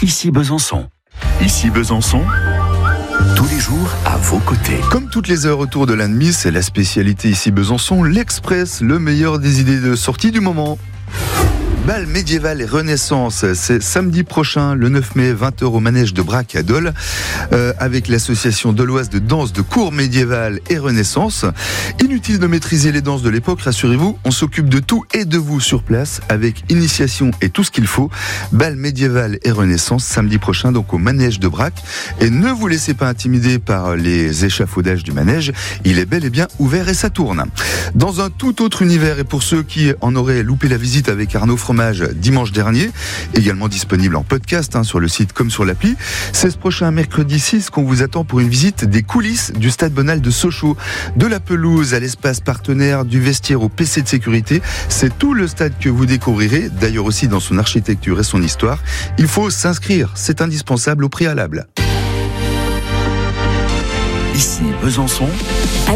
Ici Besançon. Ici Besançon, tous les jours à vos côtés. Comme toutes les heures autour de l'Admis, c'est la spécialité ici Besançon, l'Express, le meilleur des idées de sortie du moment. Bal médiéval et Renaissance, c'est samedi prochain, le 9 mai, 20h au manège de Brac à Dole, avec l'association doloise de danse de cours médiéval et Renaissance. Inutile de maîtriser les danses de l'époque, rassurez-vous, on s'occupe de tout et de vous sur place, avec initiation et tout ce qu'il faut. Bal médiéval et Renaissance, samedi prochain, donc au manège de Brac. Et ne vous laissez pas intimider par les échafaudages du manège, il est bel et bien ouvert et ça tourne. Dans un tout autre univers, et pour ceux qui en auraient loupé la visite avec Arnaud Fromage dimanche dernier, également disponible en podcast sur le site comme sur l'appli. C'est ce prochain mercredi 6 qu'on vous attend pour une visite des coulisses du stade Bonal de Sochaux. De la pelouse à l'espace partenaire, du vestiaire au PC de sécurité, c'est tout le stade que vous découvrirez, d'ailleurs aussi dans son architecture et son histoire. Il faut s'inscrire, c'est indispensable au préalable. Ici Besançon.